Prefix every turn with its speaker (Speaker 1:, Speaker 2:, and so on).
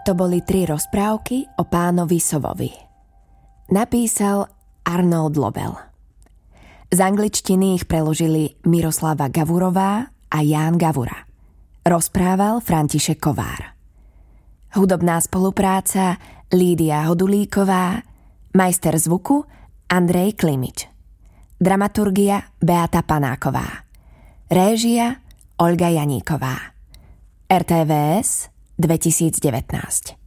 Speaker 1: To boli 3 rozprávky o pánovi Sovovi. Napísal Arnold Lobel. Z angličtiny ich preložili Miroslava Gavurová a Ján Gavura. Rozprával František Kovár. Hudobná spolupráca Lídia Hodulíková, majster zvuku Andrej Klimič. Dramaturgia Beata Panáková. Réžia Olga Janíková. RTVS 2019.